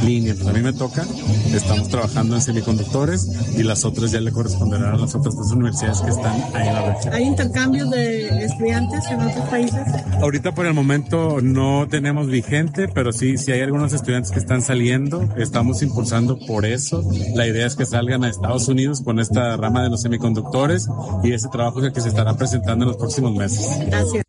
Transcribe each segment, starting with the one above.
línea. Pues a mí me toca, estamos trabajando en semiconductores y las otras ya le corresponderán a las otras dos universidades que están ahí en la región. ¿Hay intercambios de estudiantes en otros países? Ahorita por el momento no tenemos vigente, pero sí hay algunos estudiantes que están saliendo, estamos impulsando por eso. La idea es que salgan a Estados Unidos con esta rama de los semiconductores y ese trabajo es el que se estará presentando en los próximos meses. Gracias.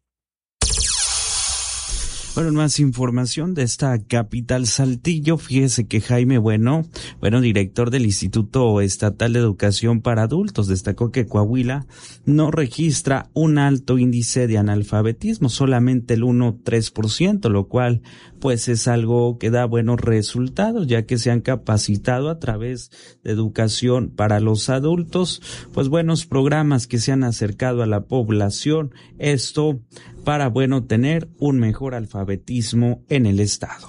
Bueno, más información de esta capital Saltillo. Fíjese que Jaime Bueno, director del Instituto Estatal de Educación para Adultos, destacó que Coahuila no registra un alto índice de analfabetismo, solamente el 1.3%, lo cual pues es algo que da buenos resultados, ya que se han capacitado a través de educación para los adultos, pues buenos programas que se han acercado a la población, esto para, tener un mejor alfabetismo en el estado.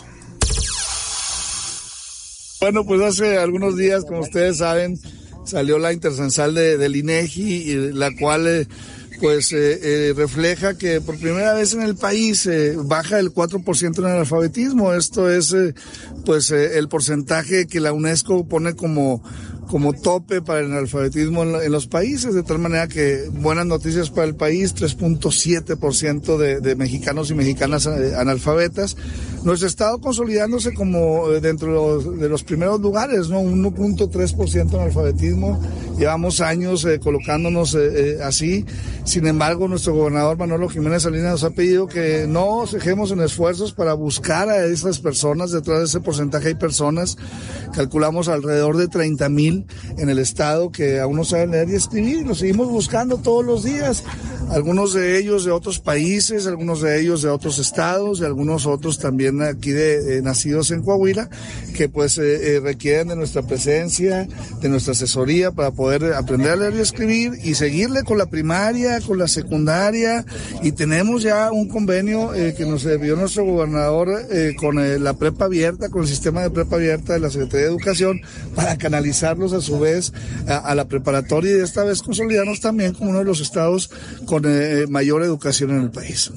Bueno, pues hace algunos días, como ustedes saben, salió la intercensal del INEGI, la cual refleja que por primera vez en el país baja el 4% en el analfabetismo. Esto es el porcentaje que la UNESCO pone como tope para el analfabetismo en los países, de tal manera que buenas noticias para el país, 3.7% de mexicanos y mexicanas analfabetas. Nuestro estado consolidándose como dentro de los primeros lugares, ¿no? 1.3% analfabetismo. Llevamos años colocándonos así. Sin embargo, nuestro gobernador Manolo Jiménez Salinas nos ha pedido que no cejemos en esfuerzos para buscar a esas personas. Detrás de ese porcentaje hay personas, calculamos alrededor de 30,000 en el estado que aún no saben leer y escribir, y los seguimos buscando todos los días. Algunos de ellos de otros países, algunos de ellos de otros estados y algunos otros también aquí nacidos en Coahuila, que requieren de nuestra presencia, de nuestra asesoría para poder aprender a leer y escribir y seguirle con la primaria, con la secundaria, y tenemos ya un convenio que nos envió nuestro gobernador con la prepa abierta, con el sistema de prepa abierta de la Secretaría de Educación, para canalizarlos a su vez a la preparatoria y de esta vez consolidarnos también como uno de los estados con mayor educación en el país.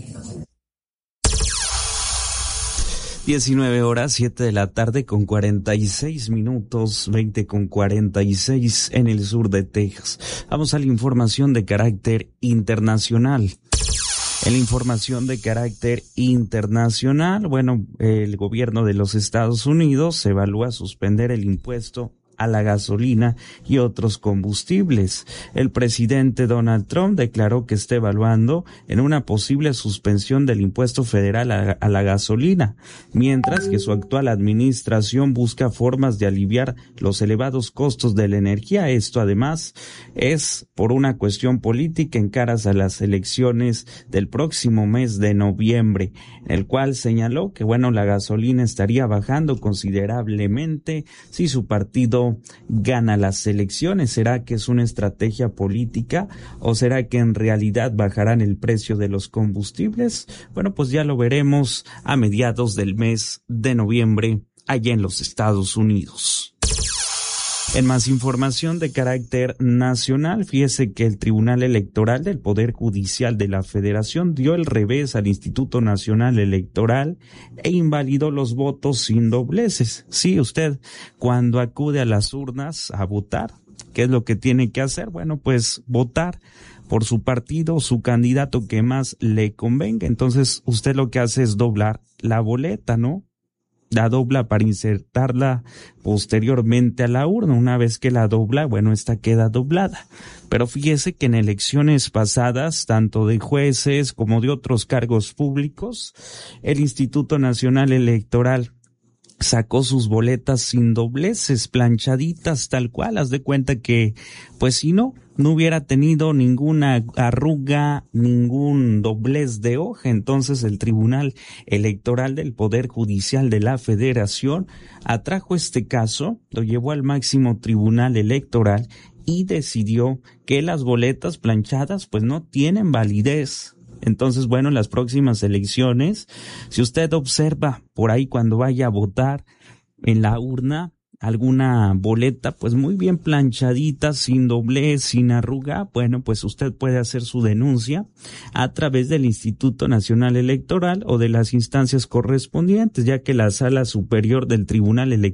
19:07 de la tarde con 46 minutos, 20:46 en el sur de Texas. Vamos a la información de carácter internacional. En la información de carácter internacional, el gobierno de los Estados Unidos evalúa suspender el impuesto a la gasolina y otros combustibles. El presidente Donald Trump declaró que está evaluando en una posible suspensión del impuesto federal a la gasolina, mientras que su actual administración busca formas de aliviar los elevados costos de la energía. Esto además es por una cuestión política en caras a las elecciones del próximo mes de noviembre, en el cual señaló que la gasolina estaría bajando considerablemente si su partido gana las elecciones. ¿Será que es una estrategia política o será que en realidad bajarán el precio de los combustibles? Pues ya lo veremos a mediados del mes de noviembre allá en los Estados Unidos. En más información de carácter nacional, fíjese que el Tribunal Electoral del Poder Judicial de la Federación dio el revés al Instituto Nacional Electoral e invalidó los votos sin dobleces. Sí, usted cuando acude a las urnas a votar, ¿qué es lo que tiene que hacer? Votar por su partido, su candidato que más le convenga. Entonces usted lo que hace es doblar la boleta, ¿no? La dobla para insertarla posteriormente a la urna. Una vez que la dobla, esta queda doblada. Pero fíjese que en elecciones pasadas, tanto de jueces como de otros cargos públicos, el Instituto Nacional Electoral sacó sus boletas sin dobleces, planchaditas tal cual. Haz de cuenta que, si no hubiera tenido ninguna arruga, ningún doblez de hoja. Entonces el Tribunal Electoral del Poder Judicial de la Federación atrajo este caso, lo llevó al máximo Tribunal Electoral y decidió que las boletas planchadas no tienen validez. Entonces, en las próximas elecciones, si usted observa por ahí cuando vaya a votar en la urna alguna boleta, muy bien planchadita, sin doblez, sin arruga, usted puede hacer su denuncia a través del Instituto Nacional Electoral o de las instancias correspondientes, ya que la Sala Superior del Tribunal Electoral